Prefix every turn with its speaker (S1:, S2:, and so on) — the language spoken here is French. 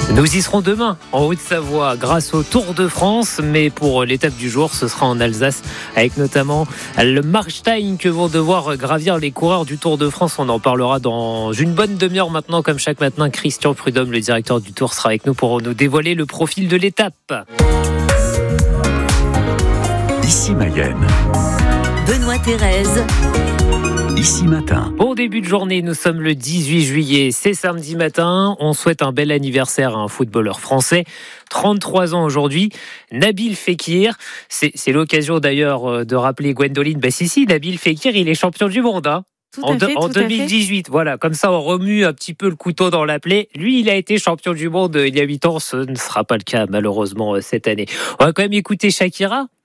S1: Nous y serons demain en Haute-Savoie grâce au Tour de France, mais pour l'étape du jour, ce sera en Alsace avec notamment le Markstein que vont devoir gravir les coureurs du Tour de France. On en parlera dans une bonne demi-heure maintenant, comme chaque matin. Christian Prudhomme, le directeur du Tour, sera avec nous pour nous dévoiler le profil de l'étape.
S2: Ici Mayenne.
S3: Benoît Thérèse.
S2: Ici Matin.
S1: Bon début de journée, nous sommes le 18 juillet, c'est samedi matin. On souhaite un bel anniversaire à un footballeur français, 33 ans aujourd'hui, Nabil Fekir. C'est l'occasion d'ailleurs de rappeler Gwendoline. Nabil Fekir, il est champion du monde, hein. En 2018, voilà, comme ça on remue un petit peu le couteau dans la plaie. Lui, il a été champion du monde il y a 8 ans, ce ne sera pas le cas malheureusement cette année. On va quand même écouter Shakira